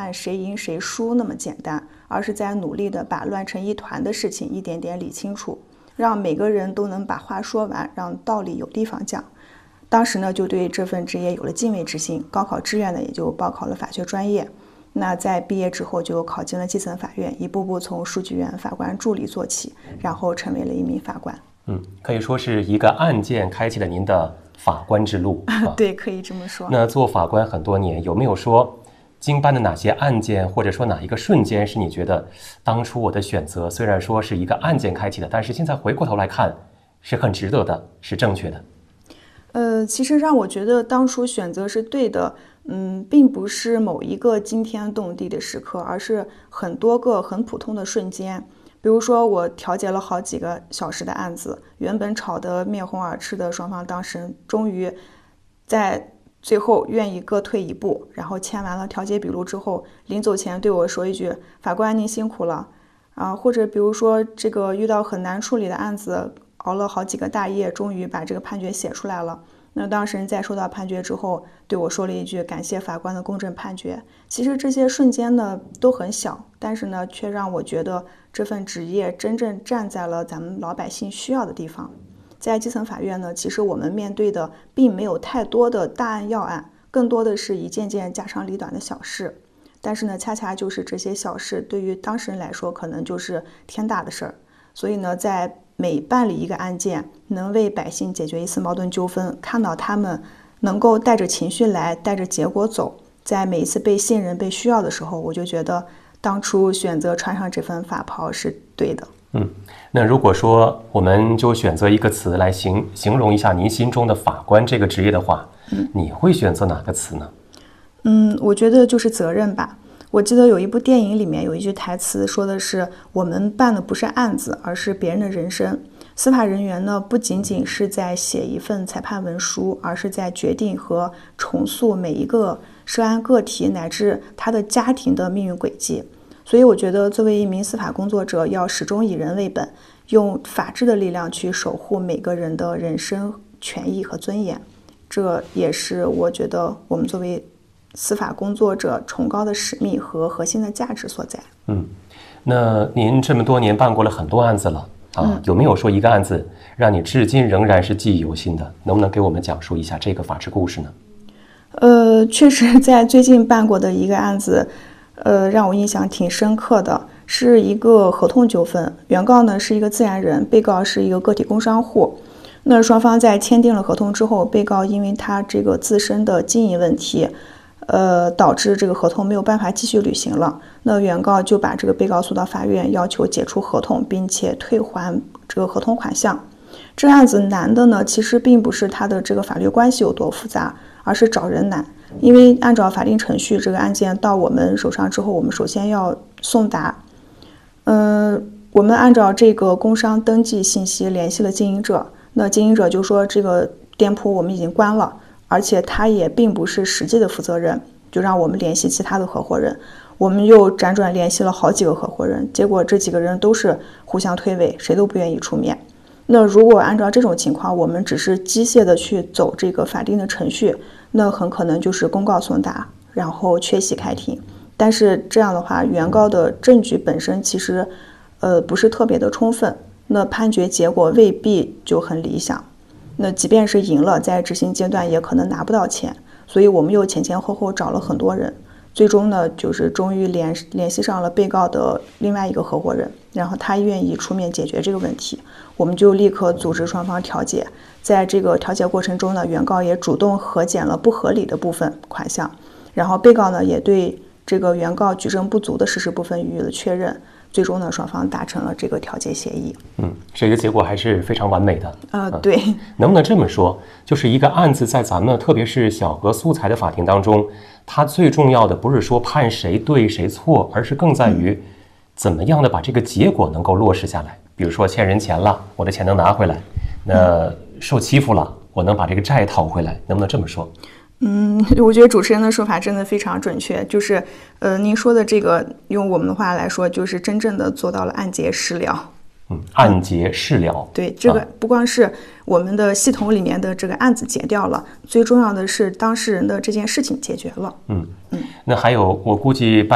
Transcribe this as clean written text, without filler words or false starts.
判谁赢谁输那么简单，而是在努力的把乱成一团的事情一点点理清楚，让每个人都能把话说完，让道理有地方讲。当时呢，就对这份职业有了敬畏之心，高考志愿呢也就报考了法学专业。那在毕业之后就考进了基层法院，一步步从书记员、法官助理做起，然后成为了一名法官。 可以说是一个案件开启了您的法官之路。 对，可以这么说。 那做法官很多年，有没有说经办的哪些案件，或者说哪一个瞬间是你觉得当初我的选择虽然说是一个案件开启的，但是现在回过头来看是很值得的，是正确的？ 其实让我觉得当初选择是对的，并不是某一个惊天动地的时刻，而是很多个很普通的瞬间。比如说，我调解了好几个小时的案子，原本吵得面红耳赤的双方当事人，终于在最后愿意各退一步，然后签完了调解笔录之后，临走前对我说一句：“法官您辛苦了。”或者比如说这个遇到很难处理的案子，熬了好几个大夜，终于把这个判决写出来了。那当事人在收到判决之后，对我说了一句：“感谢法官的公正判决。”其实这些瞬间呢都很小，但是呢却让我觉得这份职业真正站在了咱们老百姓需要的地方。在基层法院呢，其实我们面对的并没有太多的大案要案，更多的是一件件家长里短的小事。但是呢，恰恰就是这些小事对于当事人来说，可能就是天大的事儿。所以呢，在每办理一个案件，能为百姓解决一次矛盾纠纷，看到他们能够带着情绪来，带着结果走，在每一次被信任、被需要的时候，我就觉得当初选择穿上这份法袍是对的。 那如果说我们就选择一个词来形容一下您心中的法官这个职业的话，你会选择哪个词呢？ 我觉得就是责任吧。我记得有一部电影里面有一句台词说的是：“我们办的不是案子，而是别人的人生。”司法人员呢，不仅仅是在写一份裁判文书，而是在决定和重塑每一个涉案个体乃至他的家庭的命运轨迹。所以我觉得作为一名司法工作者，要始终以人为本，用法治的力量去守护每个人的人身权益和尊严。这也是我觉得我们作为司法工作者崇高的使命和核心的价值所在。 那您这么多年办过了很多案子了有没有说一个案子让你至今仍然是记忆犹新的？能不能给我们讲述一下这个法治故事呢？ 确实在最近办过的一个案子，让我印象挺深刻的，是一个合同纠纷。原告呢是一个自然人，被告是一个个体工商户。那双方在签订了合同之后，被告因为他这个自身的经营问题，导致这个合同没有办法继续履行了。那原告就把这个被告诉到法院，要求解除合同，并且退还这个合同款项。这案子难的呢，其实并不是他的这个法律关系有多复杂，而是找人难。因为按照法定程序，这个案件到我们手上之后，我们首先要送达。我们按照这个工商登记信息联系了经营者，那经营者就说这个店铺我们已经关了，而且他也并不是实际的负责人，就让我们联系其他的合伙人。我们又辗转联系了好几个合伙人，结果这几个人都是互相推诿，谁都不愿意出面。那如果按照这种情况，我们只是机械的去走这个法定的程序，那很可能就是公告送达，然后缺席开庭。但是这样的话，原告的证据本身其实不是特别的充分，那判决结果未必就很理想。那即便是赢了，在执行阶段也可能拿不到钱，所以我们又前前后后找了很多人，最终呢，就是终于联系上了被告的另外一个合伙人，然后他愿意出面解决这个问题，我们就立刻组织双方调解。在这个调解过程中呢，原告也主动核减了不合理的部分款项，然后被告呢也对这个原告举证不足的事实部分予以了确认。最终呢，双方达成了这个调解协议。 这个结果还是非常完美的。 对。 能不能这么说，就是一个案子在咱们特别是小额素材的法庭当中，它最重要的不是说判谁对谁错，而是更在于怎么样的把这个结果能够落实下来。比如说欠人钱了，我的钱能拿回来；那受欺负了，我能把这个债讨回来。能不能这么说？ 我觉得主持人的说法真的非常准确，就是您说的这个，用我们的话来说，就是真正的做到了案结事了。 案结事了。 对，这个不光是我们的系统里面的这个案子结掉了，最重要的是当事人的这件事情解决了。 那还有，我估计